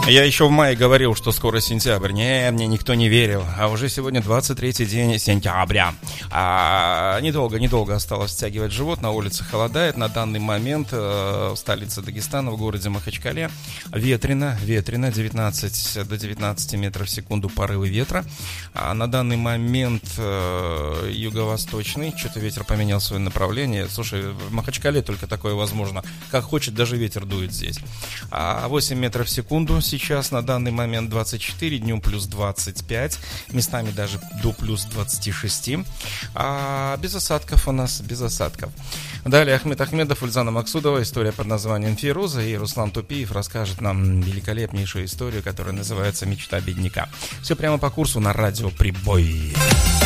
Я еще в мае говорил, что скоро сентябрь. Мне никто не верил. А уже сегодня 23-й день сентября. Недолго осталось втягивать живот. На улице холодает. На данный момент в столице Дагестана, в городе Махачкале, ветрено. 19 до 19 метров в секунду порывы ветра. А на данный момент юго-восточный. Что-то ветер поменял свое направление. Слушай, в Махачкале только такое возможно. Как хочет, даже ветер дует здесь. 8 метров в секунду. Сейчас на данный момент 24, днем плюс 25, местами даже до плюс 26. Без осадков у нас, без осадков. Далее Ахмед Ахмедов, Ульзана Максудова, история под названием «Фейруза», и Руслан Тупиев расскажет нам великолепнейшую историю, которая называется «Мечта бедняка». Все прямо по курсу на радио «Прибой».